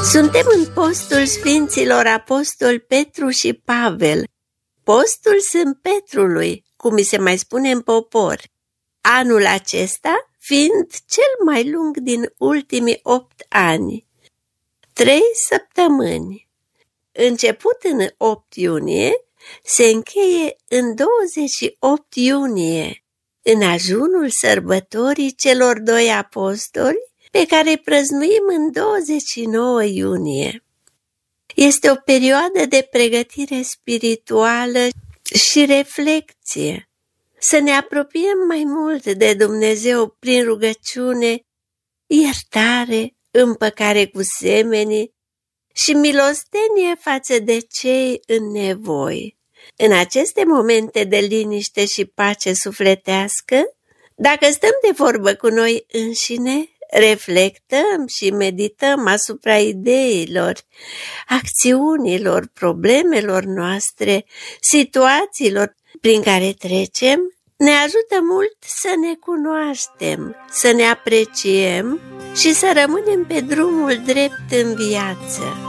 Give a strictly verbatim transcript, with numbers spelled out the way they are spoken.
Suntem în postul Sfinților Apostoli Petru și Pavel, postul Sfânt Petrului, cum mi se mai spune în popor, anul acesta fiind cel mai lung din ultimii opt ani. Trei săptămâni. Început în opt iunie, se încheie în douăzeci și opt iunie, în ajunul sărbătorii celor doi apostoli, pe care prăznuim în douăzeci și nouă iunie. Este o perioadă de pregătire spirituală și reflecție. Să ne apropiem mai mult de Dumnezeu prin rugăciune, iertare, împăcare cu semenii și milostenie față de cei în nevoi. În aceste momente de liniște și pace sufletească, dacă stăm de vorbă cu noi înșine, reflectăm și medităm asupra ideilor, acțiunilor, problemelor noastre, situațiilor prin care trecem, ne ajută mult să ne cunoaștem, să ne apreciem și să rămânem pe drumul drept în viață.